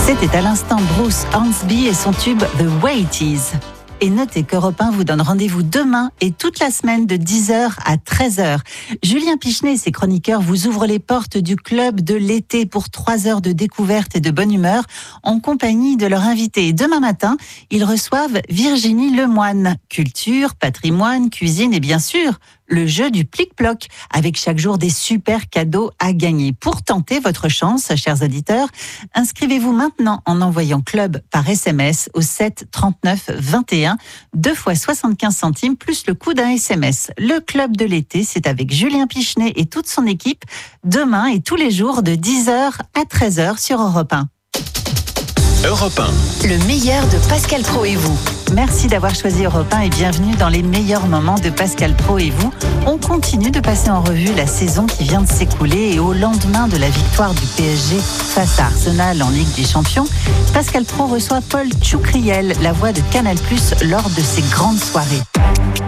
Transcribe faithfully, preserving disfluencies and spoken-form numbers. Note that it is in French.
C'était à l'instant Bruce Hornsby et son tube The Way It Is. Et notez qu'Europe un vous donne rendez-vous demain et toute la semaine de dix heures à treize heures. Julien Pichenet et ses chroniqueurs vous ouvrent les portes du club de l'été pour trois heures de découverte et de bonne humeur en compagnie de leur invité. Et demain matin, ils reçoivent Virginie Lemoine. Culture, patrimoine, cuisine et bien sûr, le jeu du plic-ploc, avec chaque jour des super cadeaux à gagner. Pour tenter votre chance, chers auditeurs, inscrivez-vous maintenant en envoyant club par S M S au sept trente-neuf vingt et un, deux fois soixante-quinze centimes plus le coût d'un S M S. Le club de l'été, c'est avec Julien Pichenet et toute son équipe, demain et tous les jours de dix heures à treize heures sur Europe un. Europe un. Le meilleur de Pascal Praud et vous. Merci d'avoir choisi Europe un et bienvenue dans les meilleurs moments de Pascal Praud et vous. On continue de passer en revue la saison qui vient de s'écouler et au lendemain de la victoire du P S G face à Arsenal en Ligue des Champions, Pascal Praud reçoit Paul Tchoucriel, la voix de Canal plus, lors de ses grandes soirées.